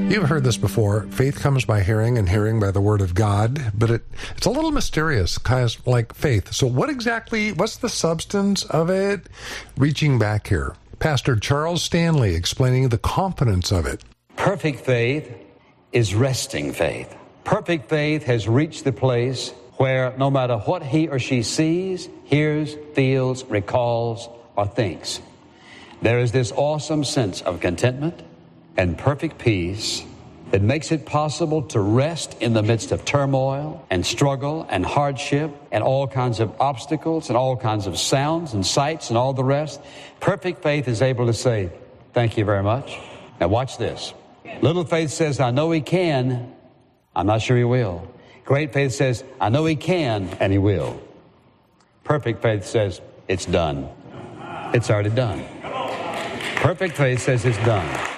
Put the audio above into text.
You've heard this before. Faith comes by hearing, and hearing by the word of God. But it's a little mysterious, kind of like faith. So what's the substance of it? Reaching back here. Pastor Charles Stanley explaining the confidence of it. Perfect faith is resting faith. Perfect faith has reached the place where no matter what he or she sees, hears, feels, recalls, or thinks, there is this awesome sense of contentment and perfect peace that makes it possible to rest in the midst of turmoil and struggle and hardship and all kinds of obstacles and all kinds of sounds and sights and all the rest. Perfect faith is able to say, thank you very much. Now watch this. Little faith says, I know he can. I'm not sure he will. Great faith says, I know he can, and he will. Perfect faith says, it's done. It's already done. Perfect faith says it's done.